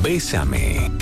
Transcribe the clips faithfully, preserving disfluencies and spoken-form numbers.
Bésame.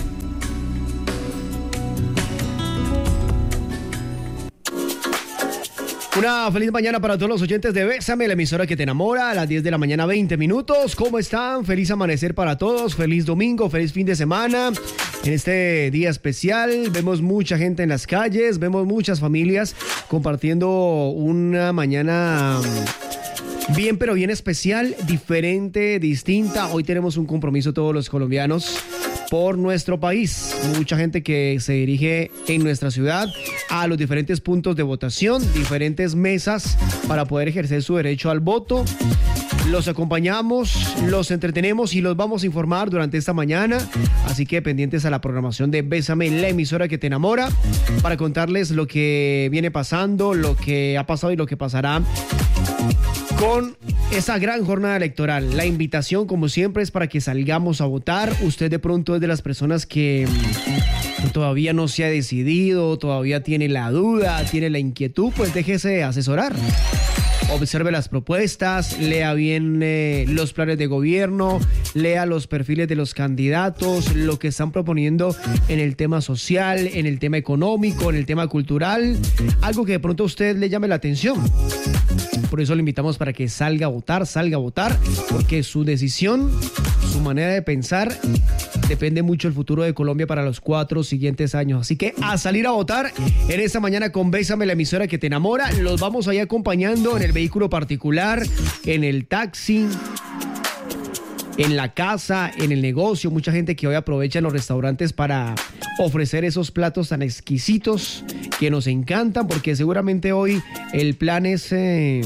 Una feliz mañana para todos los oyentes de Bésame, la emisora que te enamora, a las diez de la mañana, veinte minutos. ¿Cómo están? Feliz amanecer para todos, feliz domingo, feliz fin de semana. En este día especial vemos mucha gente en las calles, vemos muchas familias compartiendo una mañana bien, pero bien especial, diferente, distinta. Hoy tenemos un compromiso todos los colombianos por nuestro país. Mucha gente que se dirige en nuestra ciudad a los diferentes puntos de votación, diferentes mesas para poder ejercer su derecho al voto. Los acompañamos, los entretenemos y los vamos a informar durante esta mañana. Así que pendientes a la programación de Bésame, la emisora que te enamora, para contarles lo que viene pasando, lo que ha pasado y lo que pasará con esa gran jornada electoral. La invitación, como siempre, es para que salgamos a votar. Usted de pronto es de las personas que todavía no se ha decidido, todavía tiene la duda, tiene la inquietud, pues déjese asesorar. Observe las propuestas, lea bien eh, los planes de gobierno, lea los perfiles de los candidatos, lo que están proponiendo en el tema social, en el tema económico, en el tema cultural, algo que de pronto a usted le llame la atención. Por eso le invitamos para que salga a votar, salga a votar, porque su decisión, su manera de pensar, depende mucho del futuro de Colombia para los cuatro siguientes años. Así que a salir a votar en esta mañana con Bésame, la emisora que te enamora. Los vamos ahí acompañando en el vehículo particular, en el taxi, en la casa, en el negocio. Mucha gente que hoy aprovecha en los restaurantes para ofrecer esos platos tan exquisitos que nos encantan, porque seguramente hoy el plan es eh,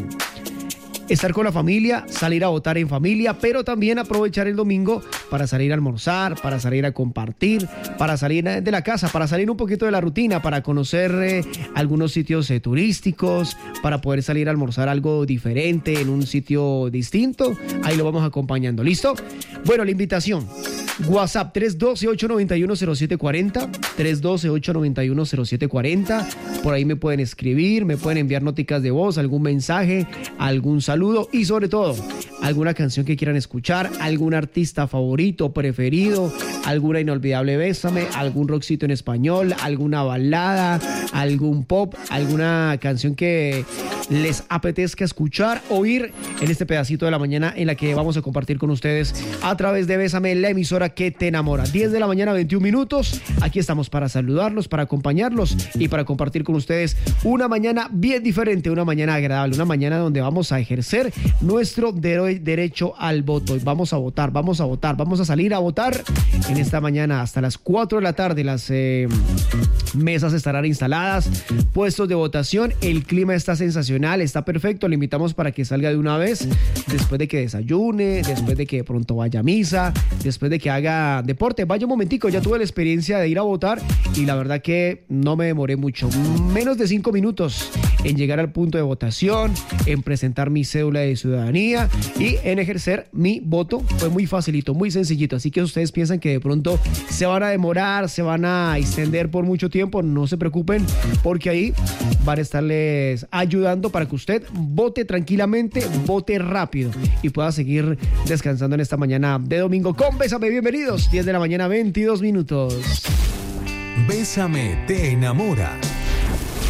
estar con la familia, salir a votar en familia, pero también aprovechar el domingo para salir a almorzar, para salir a compartir, para salir de la casa, para salir un poquito de la rutina, para conocer eh, algunos sitios eh, turísticos, para poder salir a almorzar algo diferente en un sitio distinto. Ahí lo vamos acompañando. ¿Listo? Bueno, la invitación. WhatsApp tres uno dos, ocho nueve uno, cero siete cuatro cero, tres uno dos, ocho nueve uno, cero siete cuatro cero. Por ahí me pueden escribir, me pueden enviar noticas de voz, algún mensaje, algún saludo y sobre todo alguna canción que quieran escuchar, algún artista favorito, preferido, alguna inolvidable Bésame, algún rockcito en español, alguna balada, algún pop, alguna canción que les apetezca escuchar, oír en este pedacito de la mañana en la que vamos a compartir con ustedes a través de Bésame, la emisora que te enamora. diez de la mañana, veintiún minutos. Aquí estamos para saludarlos, para acompañarlos y para compartir con ustedes una mañana bien diferente, una mañana agradable, una mañana donde vamos a ejercer nuestro de- derecho al voto. Vamos a votar, vamos a votar, vamos a salir a votar en esta mañana hasta las cuatro de la tarde. Las eh, mesas estarán instaladas, puestos de votación. El clima está sensacional, está perfecto. Le invitamos para que salga de una vez, después de que desayune, después de que de pronto vaya a misa, después de que haga deporte. Vaya un momentico, ya tuve la experiencia de ir a votar y la verdad que no me demoré mucho, menos de cinco minutos en llegar al punto de votación, en presentar mi cédula de ciudadanía y en ejercer mi voto. Fue muy facilito, muy sencillito. Así que si ustedes piensan que de pronto se van a demorar, se van a extender por mucho tiempo, no se preocupen, porque ahí van a estarles ayudando para que usted vote tranquilamente, vote rápido y pueda seguir descansando en esta mañana de domingo con Bésame. Bienvenidos, diez de la mañana, veintidós minutos. Bésame te enamora.